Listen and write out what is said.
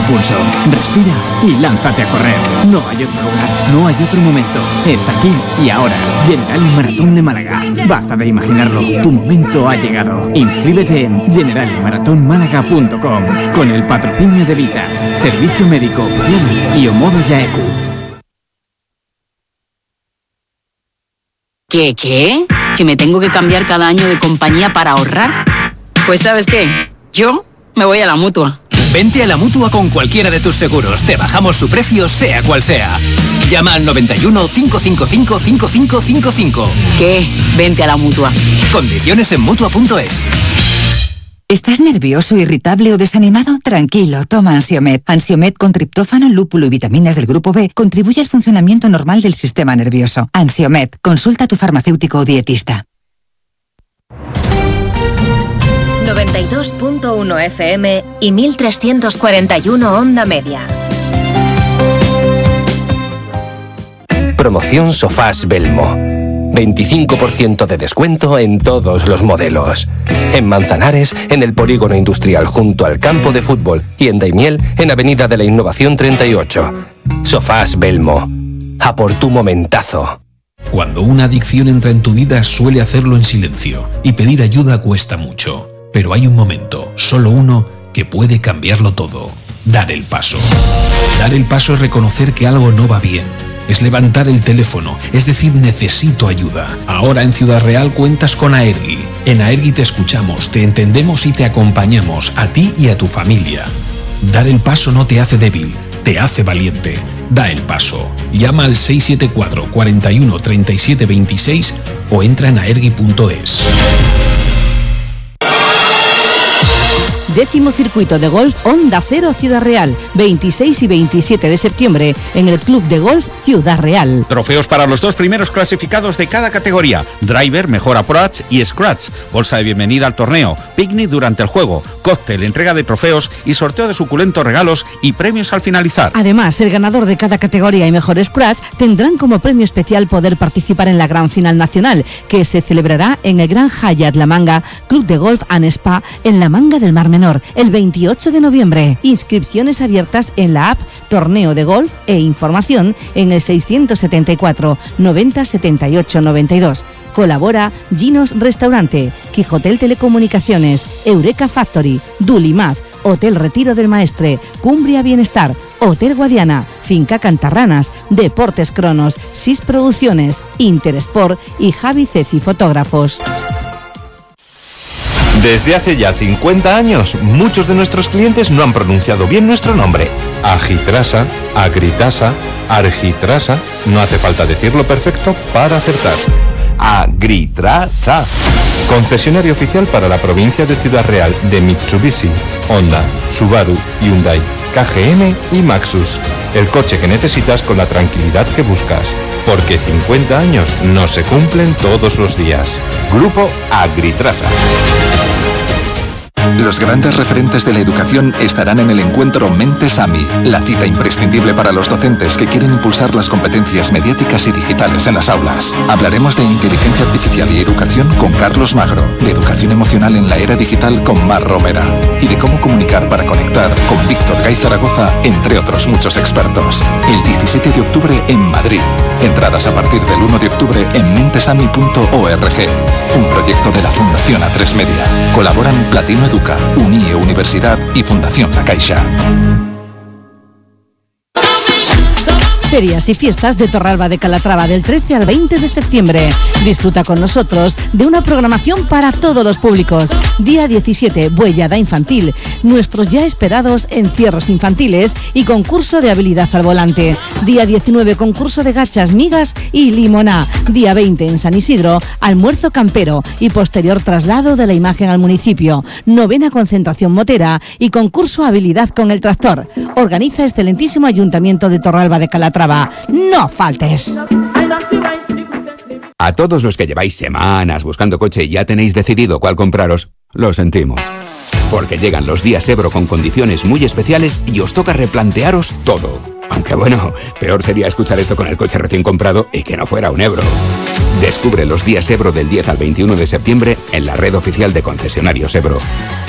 pulso. Respira y lánzate a correr. No hay otro lugar, no hay otro momento. Es aquí y ahora. Generali Maratón de Málaga. Basta de imaginarlo. Tu momento ha llegado. Inscríbete en generaliMaratonmálaga.com con el patrocinio de Vitas, Servicio Médico Oficial y Omodo Yaeku. ¿Qué? ¿Que me tengo que cambiar cada año de compañía para ahorrar? Pues ¿sabes qué? Yo me voy a la Mutua. Vente a la Mutua con cualquiera de tus seguros. Te bajamos su precio, sea cual sea. Llama al 91 555 5555. ¿Qué? Vente a la Mutua. Condiciones en Mutua.es. ¿Estás nervioso, irritable o desanimado? Tranquilo, toma Ansiomed. Ansiomed con triptófano, lúpulo y vitaminas del grupo B contribuye al funcionamiento normal del sistema nervioso. Ansiomed, consulta a tu farmacéutico o dietista. 92.1 FM y 1341 onda media. Promoción Sofás Belmo. 25% de descuento en todos los modelos. En Manzanares, en el Polígono Industrial junto al campo de fútbol, y en Daimiel, en Avenida de la Innovación 38. Sofás Belmo. A por tu momentazo. Cuando una adicción entra en tu vida, suele hacerlo en silencio, y pedir ayuda cuesta mucho. Pero hay un momento, solo uno, que puede cambiarlo todo. Dar el paso. Dar el paso es reconocer que algo no va bien. Es levantar el teléfono, es decir, necesito ayuda. Ahora en Ciudad Real cuentas con Aergi. En Aergi te escuchamos, te entendemos y te acompañamos, a ti y a tu familia. Dar el paso no te hace débil, te hace valiente. Da el paso. Llama al 674 41 37 26 o entra en aergi.es. 10º Circuito de Golf Onda Cero Ciudad Real, 26 y 27 de septiembre en el Club de Golf Ciudad Real. Trofeos para los 2 primeros clasificados de cada categoría: Driver, Mejor Approach y Scratch. Bolsa de bienvenida al torneo, picnic durante el juego, cóctel, entrega de trofeos y sorteo de suculentos regalos y premios al finalizar. Además, el ganador de cada categoría y Mejor Scratch tendrán como premio especial poder participar en la gran final nacional, que se celebrará en el Gran Hyatt La Manga, Club de Golf and Spa en La Manga del Mar Menor, el 28 de noviembre. Inscripciones abiertas en la app Torneo de Golf e información en el 674 90 78 92. Colabora Ginos Restaurante, Quijotel Telecomunicaciones, Eureka Factory, Dulimaz, Hotel Retiro del Maestre, Cumbria Bienestar, Hotel Guadiana, Finca Cantarranas, Deportes Cronos, SIS Producciones, Interesport y Javi Ceci Fotógrafos. Desde hace ya 50 años, muchos de nuestros clientes no han pronunciado bien nuestro nombre. Agitrasa, Agritasa, Argitrasa. No hace falta decirlo perfecto para acertar. Agritrasa. Concesionario oficial para la provincia de Ciudad Real de Mitsubishi, Honda, Subaru, Hyundai, KGM y Maxus. El coche que necesitas con la tranquilidad que buscas. Porque 50 años no se cumplen todos los días. Grupo Agritrasa. Los grandes referentes de la educación estarán en el encuentro Mentes AMI, la cita imprescindible para los docentes que quieren impulsar las competencias mediáticas y digitales en las aulas. Hablaremos de inteligencia artificial y educación con Carlos Magro, de educación emocional en la era digital con Mar Romera y de cómo comunicar para conectar con Víctor Gay Zaragoza, entre otros muchos expertos. El 17 de octubre en Madrid. Entradas a partir del 1 de octubre en mentesami.org. Un proyecto de la Fundación A3 Media. Colaboran Platino Educa, UNIE Universidad y Fundación La Caixa. Ferias y fiestas de Torralba de Calatrava del 13 al 20 de septiembre. Disfruta con nosotros de una programación para todos los públicos. Día 17, buellada infantil, nuestros ya esperados encierros infantiles y concurso de habilidad al volante. Día 19, concurso de gachas, migas y limoná. Día 20, en San Isidro, almuerzo campero y posterior traslado de la imagen al municipio. 9ª concentración motera y concurso habilidad con el tractor. Organiza excelentísimo Ayuntamiento de Torralba de Calatrava. ¡No faltes! A todos los que lleváis semanas buscando coche y ya tenéis decidido cuál compraros, lo sentimos. Porque llegan los días Ebro con condiciones muy especiales y os toca replantearos todo. Aunque bueno, peor sería escuchar esto con el coche recién comprado y que no fuera un Ebro. Descubre los días Ebro del 10 al 21 de septiembre en la red oficial de concesionarios Ebro.